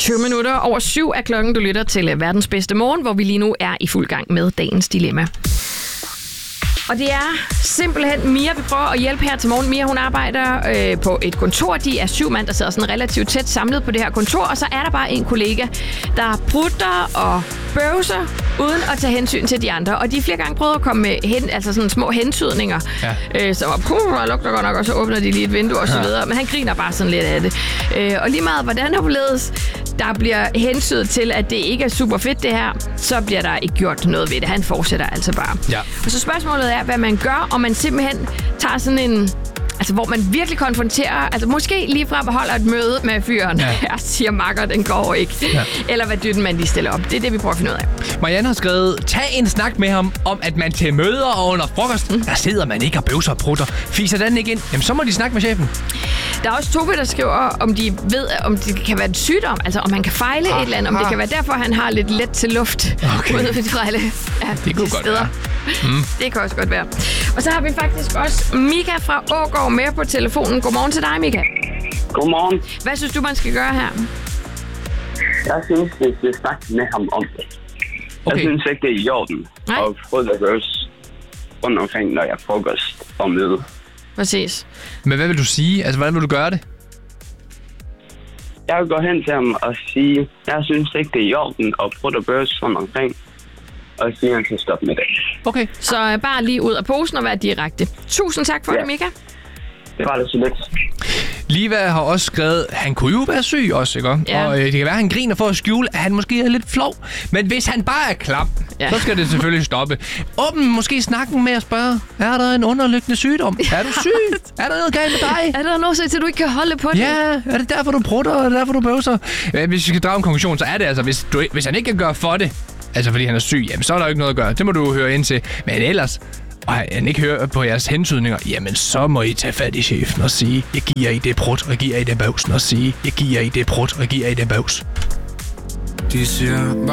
7:20 er klokken. Du lytter til verdens bedste morgen, hvor vi lige nu er i fuld gang med dagens dilemma. Og det er simpelthen Mia, vi prøver at hjælpe her til morgen. Mia, hun arbejder på et kontor. De er 7 mand, der sidder sådan relativt tæt samlet på det her kontor. Og så er der bare en kollega, der prutter og bøvser, uden at tage hensyn til de andre. Og de har flere gange prøvet at komme med altså sådan små hentydninger. Ja. Så lugter godt nok, og så åbner de lige et vindue og så videre. Men han griner bare sådan lidt af det. Og lige meget, hvordan der forledes, der bliver hensydet til, at det ikke er super fedt det her, så bliver der ikke gjort noget ved det. Han fortsætter altså bare. Ja. Og så spørgsmålet er, hvad man gør, om man simpelthen tager sådan en... Altså, hvor man virkelig konfronterer... Altså, måske ligefrem holder et møde med fyren. Ja. Jeg siger, makker, den går ikke. Ja. Eller hvad dytten man lige stiller op. Det er det, vi prøver at finde ud af. Marianne har skrevet, tag en snak med ham om, at man til møder og under frokost, der sidder man ikke og bøvser og prutter. Fiser den ikke ind? Jamen, så må de snakke med chefen. Der er også Tove, der skriver, om de ved, om det kan være en sygdom. Altså, om man kan fejle et eller andet. Om det kan være derfor, han har lidt let til luft. Okay. Ude ved de fejle. Ja, det kunne godt være. Det kan også godt være. Og så har vi faktisk også Mika fra Ågård med på telefonen. Godmorgen til dig, Mika. Godmorgen. Hvad synes du, man skal gøre her? Jeg synes, vi skal snakke med ham om det. Okay. Jeg synes ikke, det er i orden. Og prøve at røse rundt omkring, når jeg frokost og møde. Præcis. Men hvad vil du sige? Altså, hvordan vil du gøre det? Jeg vil gå hen til ham og sige, jeg synes ikke, det er i orden at prøve at røse rundt omkring. Og sige, at han skal stoppe med det. Okay, så bare lige ud af posen og være direkte. Tusind tak for det, Mika. Det var det så lidt. Liva har også skrevet, han kunne jo være syg også, ikke? Ja. Og det kan være, at han griner for at skjule, at han måske er lidt flov. Men hvis han bare er klam, så skal det selvfølgelig stoppe. Åbn måske snakken med at spørge, er der en underliggende sygdom? Er du syg? Er der noget galt med dig? Er der noget, så du ikke kan holde på det? Ja, er det derfor, du prutter, og er det derfor, du bøvser? Hvis vi skal drage en konklusion, så er det altså, hvis han ikke kan gøre for det, altså fordi han er syg, jamen så er der jo ikke noget at gøre. Det må du høre ind til. Men ellers, og han ikke hører på jeres hentydninger, jamen så må I tage fat i chefen og sige, jeg giver I det prut, og jeg giver I det bøvsen, og sige, jeg giver I det prut, og jeg giver I det bøvs. De siger